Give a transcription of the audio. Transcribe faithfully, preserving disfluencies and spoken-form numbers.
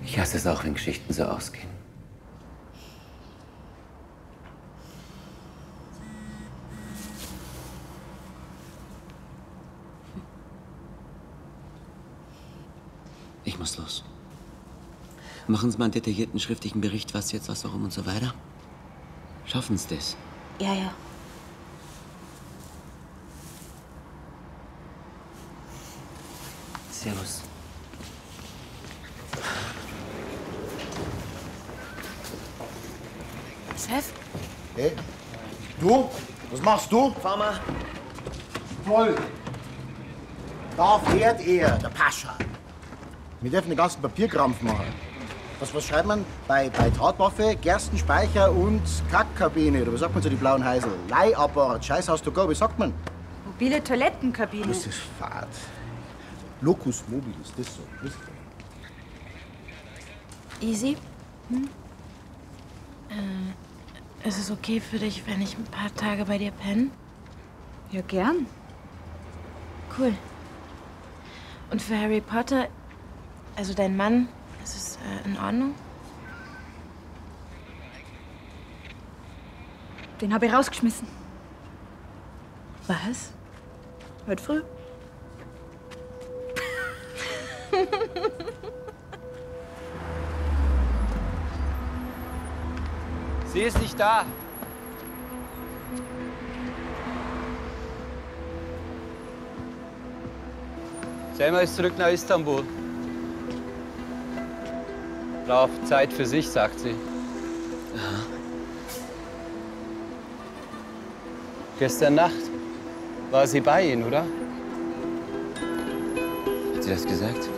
Ich hasse es auch, wenn Geschichten so ausgehen. Ich muss los. Machen Sie mal einen detaillierten schriftlichen Bericht, was jetzt, was warum und so weiter. Schaffen Sie das? Ja, ja. Servus. Chef? Hey, du? Was machst du? Fahr mal. Toll. Da fährt er, der Pascha. Wir dürfen den ganzen Papierkrampf machen. Was, was schreibt man? Bei, bei Tatwaffe, Gerstenspeicher und Kackkabine. Oder was sagt man zu die blauen Heisel? Leihapparat, Scheißhaus to go, wie sagt man? Mobile Toilettenkabine. Das ist Fahrt. Locus mobilis, das so. Das so. Easy? Hm? Äh, ist es okay für dich, wenn ich ein paar Tage bei dir penne? Ja, gern. Cool. Und für Harry Potter, also dein Mann, ist es äh, in Ordnung? Den habe ich rausgeschmissen. Was? Heute früh. Sie ist nicht da. Selma ist zurück nach Istanbul. Braucht Zeit für sich, sagt sie. Aha. Gestern Nacht war sie bei Ihnen, oder? Hat sie das gesagt?